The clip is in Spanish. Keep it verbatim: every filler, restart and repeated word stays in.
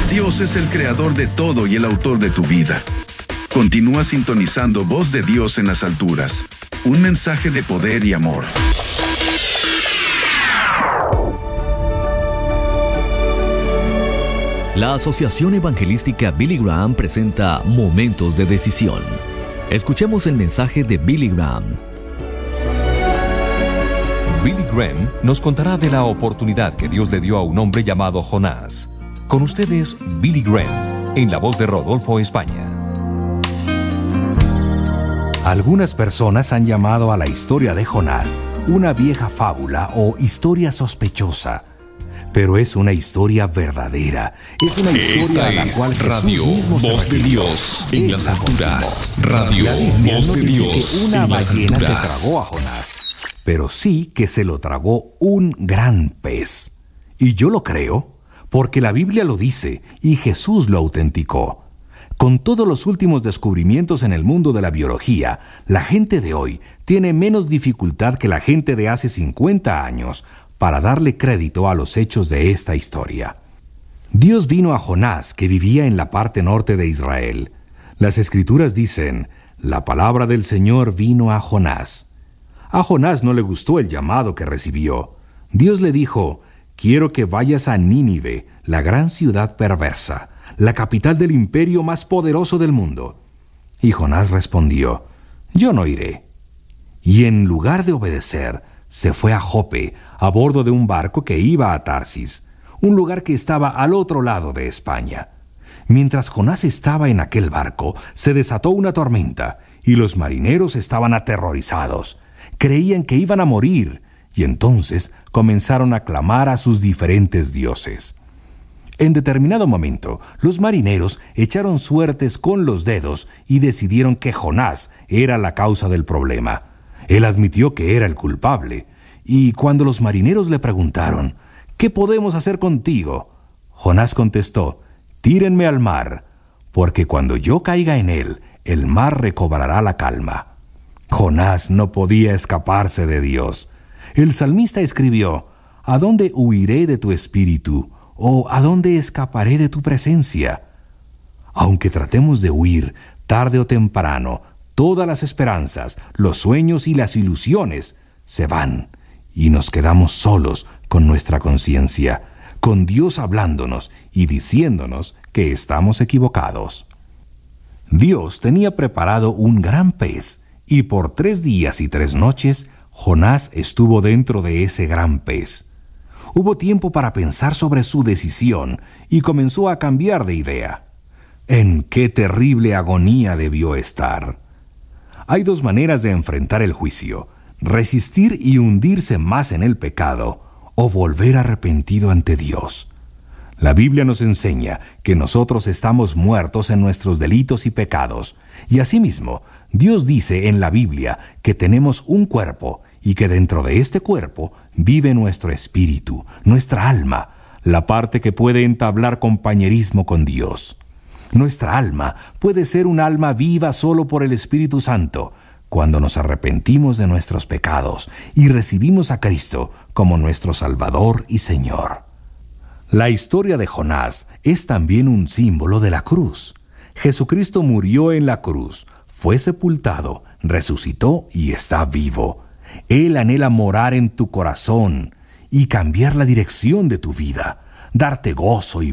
Dios es el creador de todo y el autor de tu vida. Continúa sintonizando Voz de Dios en las alturas. Un mensaje de poder y amor. La Asociación Evangelística Billy Graham presenta Momentos de Decisión. Escuchemos el mensaje de Billy Graham. Billy Graham nos contará de la oportunidad que Dios le dio a un hombre llamado Jonás. Con ustedes, Billy Graham, en la voz de Rodolfo España. Algunas personas han llamado a la historia de Jonás una vieja fábula o historia sospechosa. Pero es una historia verdadera. Es una historia a la cual Radio Voz de Dios en las alturas. Radio Voz de Dios una en las ballena se alturas. tragó a Jonás, pero sí que se lo tragó un gran pez. Y yo lo creo porque la Biblia lo dice y Jesús lo autenticó. Con todos los últimos descubrimientos en el mundo de la biología, la gente de hoy tiene menos dificultad que la gente de hace cincuenta años para darle crédito a los hechos de esta historia. Dios vino a Jonás, que vivía en la parte norte de Israel. Las Escrituras dicen, la palabra del Señor vino a Jonás. A Jonás no le gustó el llamado que recibió. Dios le dijo, quiero que vayas a Nínive, la gran ciudad perversa, la capital del imperio más poderoso del mundo. Y Jonás respondió, yo no iré. Y en lugar de obedecer, se fue a Jope, a bordo de un barco que iba a Tarsis, un lugar que estaba al otro lado de España. Mientras Jonás estaba en aquel barco, se desató una tormenta, y los marineros estaban aterrorizados. Creían que iban a morir, y entonces comenzaron a clamar a sus diferentes dioses. En determinado momento, los marineros echaron suertes con los dedos y decidieron que Jonás era la causa del problema. Él admitió que era el culpable, y cuando los marineros le preguntaron, ¿qué podemos hacer contigo?, Jonás contestó, tírenme al mar, porque cuando yo caiga en él, el mar recobrará la calma. Jonás no podía escaparse de Dios. El salmista escribió, ¿a dónde huiré de tu espíritu? ¿O a dónde escaparé de tu presencia? Aunque tratemos de huir, tarde o temprano, todas las esperanzas, los sueños y las ilusiones se van y nos quedamos solos con nuestra conciencia, con Dios hablándonos y diciéndonos que estamos equivocados. Dios tenía preparado un gran pez y por tres días y tres noches Jonás estuvo dentro de ese gran pez. Hubo tiempo para pensar sobre su decisión y comenzó a cambiar de idea. En qué terrible agonía debió estar. Hay dos maneras de enfrentar el juicio: resistir y hundirse más en el pecado, o volver arrepentido ante Dios. La Biblia nos enseña que nosotros estamos muertos en nuestros delitos y pecados, y asimismo, Dios dice en la Biblia que tenemos un cuerpo y que dentro de este cuerpo vive nuestro espíritu, nuestra alma, la parte que puede entablar compañerismo con Dios. Nuestra alma puede ser un alma viva solo por el Espíritu Santo, cuando nos arrepentimos de nuestros pecados y recibimos a Cristo como nuestro Salvador y Señor. La historia de Jonás es también un símbolo de la cruz. Jesucristo murió en la cruz, fue sepultado, resucitó y está vivo. Él anhela morar en tu corazón y cambiar la dirección de tu vida, darte gozo y